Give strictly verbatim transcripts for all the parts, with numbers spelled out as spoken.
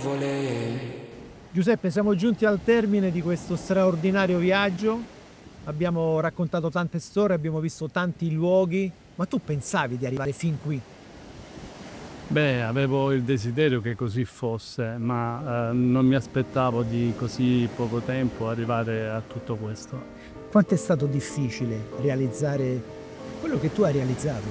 nuvole. Giuseppe, siamo giunti al termine di questo straordinario viaggio. Abbiamo raccontato tante storie, abbiamo visto tanti luoghi, ma tu pensavi di arrivare fin qui? Beh, avevo il desiderio che così fosse, ma eh, non mi aspettavo di così poco tempo arrivare a tutto questo. Quanto è stato difficile realizzare quello che tu hai realizzato?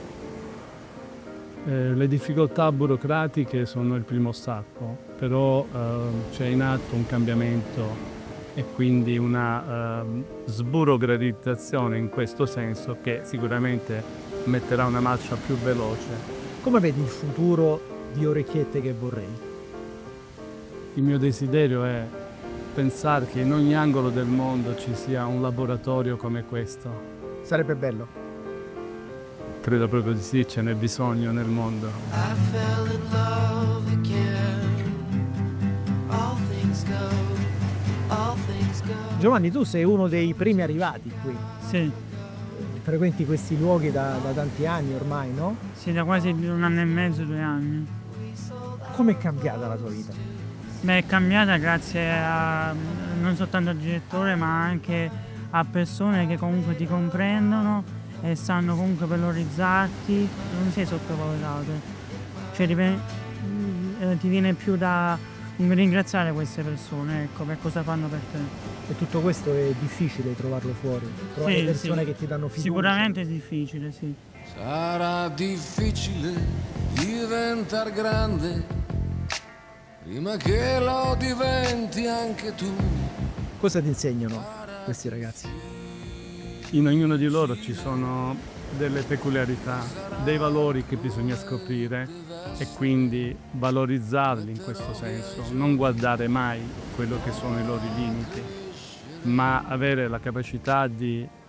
Eh, le difficoltà burocratiche sono il primo ostacolo, però eh, c'è in atto un cambiamento e quindi una ehm, sburocratizzazione in questo senso che sicuramente metterà una marcia più veloce. Come vedi il futuro di Orecchiette che vorrei? Il mio desiderio è pensare che in ogni angolo del mondo ci sia un laboratorio come questo. Sarebbe bello. Credo proprio di sì, ce n'è bisogno nel mondo. I fell in love again. All things go, all things go. Giovanni, tu sei uno dei primi arrivati qui. Sì, Frequenti questi luoghi da, da tanti anni ormai, no? sì, da quasi un anno e mezzo, due anni. Com'è cambiata la tua vita? Beh, è cambiata grazie a non soltanto al direttore, ma anche a persone che comunque ti comprendono e sanno comunque valorizzarti, non sei sottovalutato. Cioè ti, ve- eh, ti viene più da ringraziare queste persone, ecco, per cosa fanno per te. E tutto questo è difficile trovarlo fuori, trovare Sì, persone sì. che ti danno fiducia. Sicuramente è difficile, sì. Sarà difficile diventar grande prima che lo diventi anche tu. Cosa ti insegnano questi ragazzi? In ognuno di loro ci sono delle peculiarità, dei valori che bisogna scoprire e quindi valorizzarli in questo senso, non guardare mai quello che sono i loro limiti, ma avere la capacità di